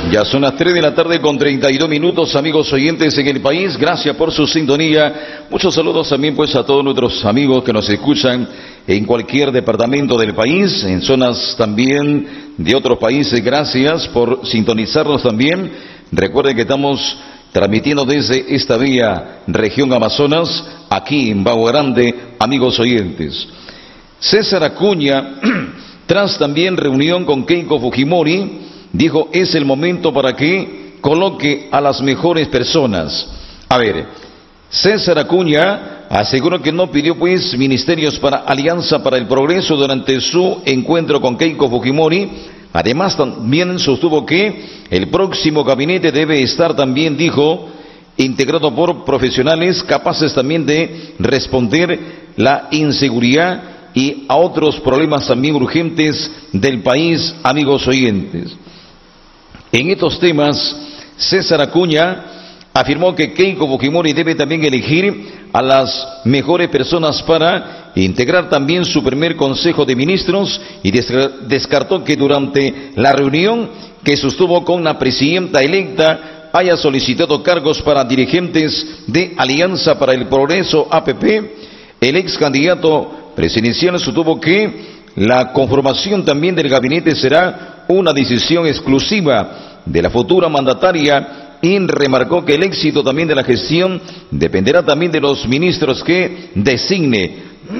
Ya son las 3 de la tarde con 32 minutos, amigos oyentes en el país. Gracias por su sintonía. Muchos saludos también pues a todos nuestros amigos que nos escuchan en cualquier departamento del país, en zonas también de otros países. Gracias por sintonizarnos también. Recuerden que estamos transmitiendo desde esta vía región Amazonas, aquí en Bagua Grande, amigos oyentes. César Acuña, tras también reunión con Keiko Fujimori, dijo, es el momento para que coloque a las mejores personas. A ver, César Acuña aseguró que no pidió pues ministerios para Alianza para el Progreso durante su encuentro con Keiko Fujimori. Además también sostuvo que el próximo gabinete debe estar también, dijo, integrado por profesionales capaces también de responder la inseguridad y a otros problemas también urgentes del país, amigos oyentes. En estos temas, César Acuña afirmó que Keiko Fujimori debe también elegir a las mejores personas para integrar también su primer Consejo de Ministros y descartó que durante la reunión que sostuvo con la presidenta electa haya solicitado cargos para dirigentes de Alianza para el Progreso APP. El ex candidato presidencial sostuvo que la conformación también del gabinete será una decisión exclusiva de la futura mandataria y remarcó que el éxito también de la gestión dependerá también de los ministros que designe.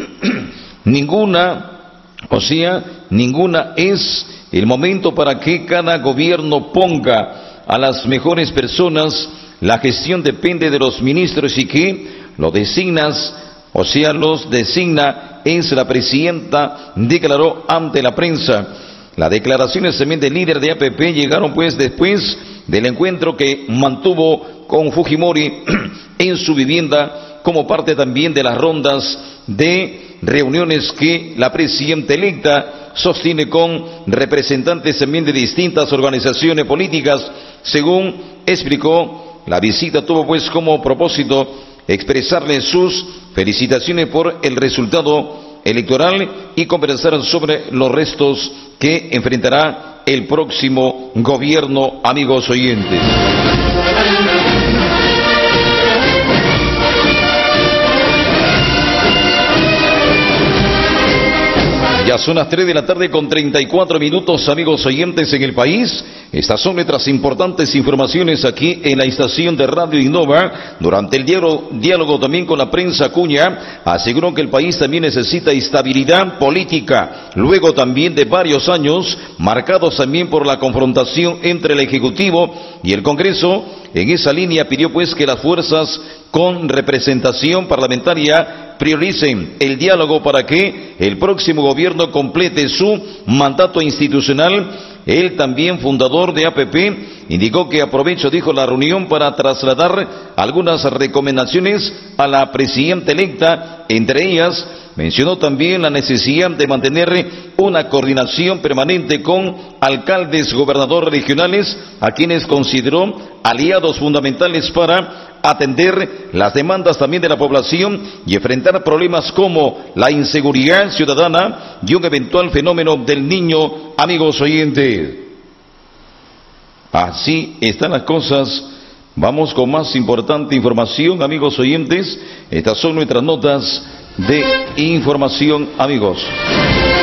Ninguna es el momento para que cada gobierno ponga a las mejores personas. La gestión depende de los ministros y que los designa es la presidenta, declaró ante la prensa. Las declaraciones también del líder de APP llegaron pues después del encuentro que mantuvo con Fujimori en su vivienda como parte también de las rondas de reuniones que la presidenta electa sostiene con representantes también de distintas organizaciones políticas. Según explicó, la visita tuvo pues como propósito expresarle sus felicitaciones por el resultado electoral y conversar sobre los restos que enfrentará el próximo gobierno, amigos oyentes. Ya son las 3 de la tarde con 34 minutos, amigos oyentes en el país. Estas son nuestras importantes informaciones aquí en la estación de Radio Innova. Durante el diálogo también con la prensa, Acuña aseguró que el país también necesita estabilidad política, luego también de varios años marcados también por la confrontación entre el Ejecutivo y el Congreso. En esa línea pidió pues que las fuerzas con representación parlamentaria prioricen el diálogo para que el próximo gobierno complete su mandato institucional. Él, también fundador de APP, indicó que aprovecho, dijo, la reunión para trasladar algunas recomendaciones a la presidenta electa. Entre ellas, mencionó también la necesidad de mantener una coordinación permanente con alcaldes, gobernadores regionales, a quienes consideró aliados fundamentales para atender las demandas también de la población y enfrentar problemas como la inseguridad ciudadana y un eventual fenómeno del Niño, amigos oyentes. Así están las cosas. Vamos con más importante información, amigos oyentes. Estas son nuestras notas de información, amigos.